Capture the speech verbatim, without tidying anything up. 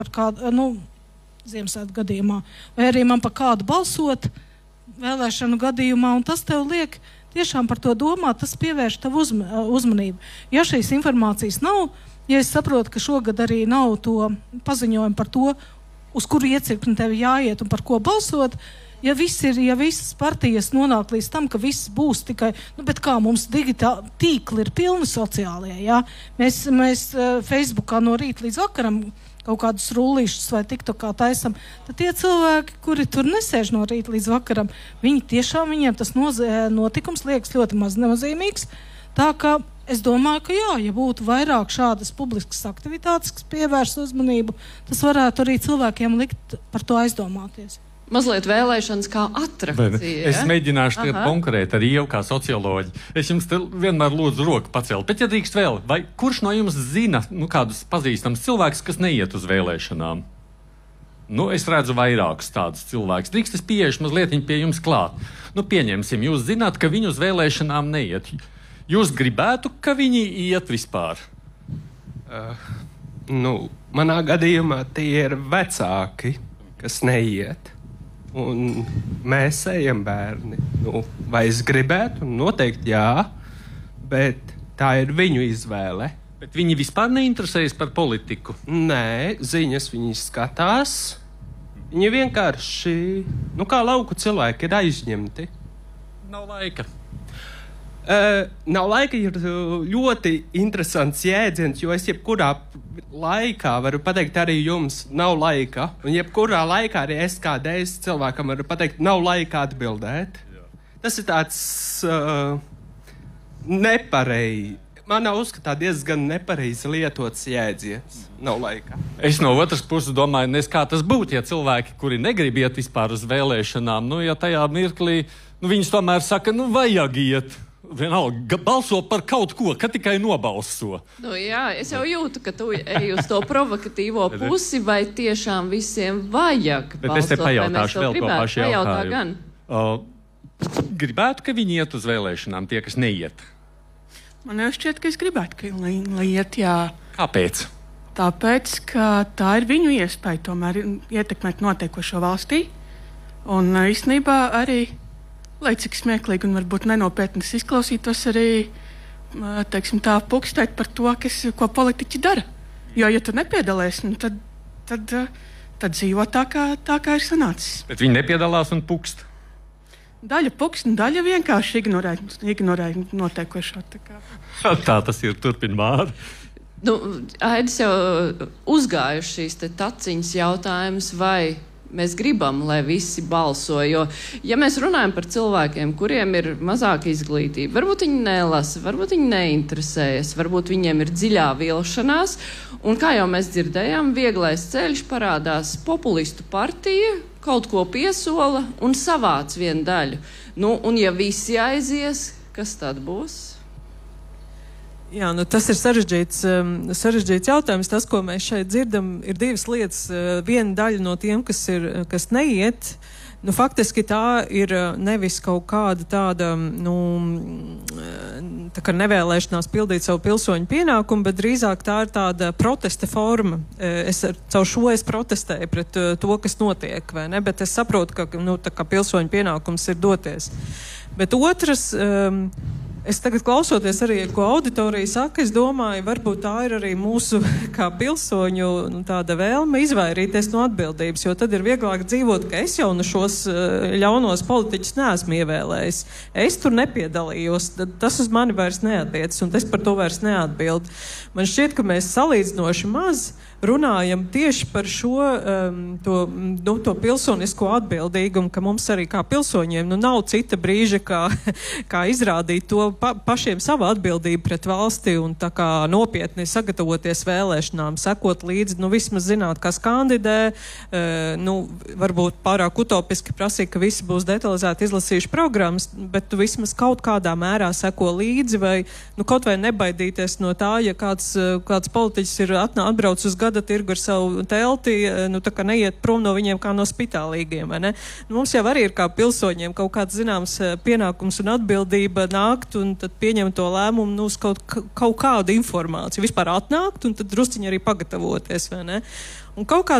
par kādu, nu, Ziemassvētku gadījumā, vai arī man par kādu balsot vēlēšanu gadījumā, un tas tev liek tiešām par to domāt, tas pievērš tavu uzm uzmanību. Ja šīs informācijas nav, ja es saprotu, ka šogad arī nav to paziņojumu par to, uz kuru iecirkni tev jāiet un par ko balsot, ja, viss ir, ja visas partijas nonāk līdz tam, ka viss būs tikai, nu, bet kā mums digitāli tīkli ir pilni sociālie, jā? Mēs, mēs Facebookā no rīta līdz vakaram kaut kādus rullīšus vai tiktokā taisam, tad tie cilvēki, kuri tur nesēž no rīta līdz vakaram, viņi tiešām, viņiem tas notikums liekas ļoti maz nozīmīgs, tā ka es domāju, ka jā, ja būtu vairāk šādas publiskas aktivitātes, kas pievērst uzmanību, tas varētu arī cilvēkiem likt par to aizdomāties. Mazliet vēlēšanas kā atrakcija. Es mēģināšu tiet konkrēt arī jau kā socioloģi. Es jums te vienmēr lūdzu roku pacelt. Bet, ja drīkst vēl, vai kurš no jums zina, nu, kādus pazīstams cilvēks, kas neiet uz vēlēšanām? Nu, es redzu vairākus tādus cilvēkus. Drīkst es pieešu mazliet pie jums klāt. Nu, pieņemsim, jūs zināt, ka viņi uz vēlēšanām neiet. Jūs gribētu, ka viņi iet vispār? Uh, nu, manā gadījumā tie ir vecāki, kas neiet. Un mēs ejam bērni. Nu, vai es gribētu? Noteikti jā, bet tā ir viņu izvēle. Bet viņi vispār neinteresējas par politiku? Nē, ziņas viņi skatās. Viņi vienkārši, nu kā lauku cilvēki, ir aizņemti. Nav laika. Uh, nav laika ir ļoti interesants jēdziens, jo es jebkurā laikā varu pateikt arī jums nav laika, un jebkurā laikā arī es kādreiz cilvēkam varu pateikt nav laika atbildēt. Jā. Tas ir tāds uh, nepareizi. Manā uzskatā diezgan nepareizi lietots jēdziens. Nav laika. Es no otras puses domāju, nes kā tas būtu, ja cilvēki, kuri negrib iet vispār uz vēlēšanām, nu, ja tajā mirklī, nu, viņus tomēr saka, nu, vajag iet. Vienalga, balso par kaut ko, ka tikai nobalso. Nu, jā, es jau jūtu, ka tu ej uz to provokatīvo pusi, vai tiešām visiem vajag balsot. Bet es te pajautāšu vēl ko pašu jautājumu. Gan. Uh, gribētu, ka viņi iet uz vēlēšanām, tie, kas neiet? Man jau šķiet, ka es gribētu, ka lai, lai iet, jā. Kāpēc? Tāpēc, ka tā ir viņu iespēja tomēr ietekmēt notiekošo valstī. Un īstenībā arī lai cik smieklīgi un varbūt nenopietnas izklausītos arī, teiksim tā, pukstēt par to, kas, ko politiķi dara. Jo, ja tu nepiedalies, nu, tad, tad, tad dzīvo tā, kā, tā, kā ir sanācis. Bet viņi nepiedalās un pukst? Daļa pukst, un daļa vienkārši ignorē, ignorē notiekošo. Tā, kā. tā tas ir, turpin Māri. Nu, Aidis jau uzgājuši šīs te taciņas jautājumus, vai mēs gribam, lai visi balso, jo, ja mēs runājam par cilvēkiem, kuriem ir mazāka izglītība, varbūt viņi nelasa, varbūt viņi neinteresējas, varbūt viņiem ir dziļā vilšanās, un kā jau mēs dzirdējām, vieglais ceļš parādās populistu partija, kaut ko piesola un savāc vienu daļu. Nu, un ja visi aizies, kas tad būs? Jā, nu tas ir sarežģīts, um, sarežģīts jautājums. Tas, ko mēs šeit dzirdam, ir divas lietas. Uh, viena daļa no tiem, kas, ir, kas neiet, nu faktiski tā ir nevis kaut kāda tāda, nu, tā kā nevēlēšanās pildīt savu pilsoņu pienākumu, bet drīzāk tā ir tāda protesta forma. Es ar, caur šo es protestēju pret uh, to, kas notiek, vai ne? Bet es saprotu, ka, nu, tā kā pilsoņu pienākums ir doties. Bet otrs... Um, Es tagad klausoties arī, ko auditorija saka, es domāju, varbūt tā ir arī mūsu kā pilsoņu nu, tāda vēlme izvairīties no atbildības, jo tad ir vieglāk dzīvot, ka es jau no šos ļaunos politiķus neesmu ievēlējis. Es tur nepiedalījos, tas uz mani vairs neattiecas, un es par to vairs neatbildu. Man šķiet, ka mēs salīdzinoši maz runājam tieši par šo um, to, nu, to pilsonisko atbildīgumu, ka mums arī kā pilsoņiem nu, nav cita brīža, kā, kā izrādīt to pa, pašiem savu atbildību pret valsti un tā kā nopietni sagatavoties vēlēšanām, sekot līdzi, nu vismaz zināt, kas kandidē, uh, nu varbūt pārāk utopiski prasīt, ka visi būs detalizēti izlasījuši programmas, bet tu vismaz kaut kādā mērā seko līdzi vai nu, kaut vai nebaidīties no tā, ja kāds, kāds politiķis ir atnā, atbrauc uz gadu vada tirgu ar savu telti, nu, tā kā neiet prom no viņiem kā no spitālīgiem, vai ne? Nu, mums jau arī ir kā pilsoņiem kaut kāds zināms pienākums un atbildība nākt un tad pieņemt to lēmumu, nu, uz kaut, kaut kādu informāciju. Vispār atnākt un tad drusciņi arī pagatavoties, vai ne? Un kaut kā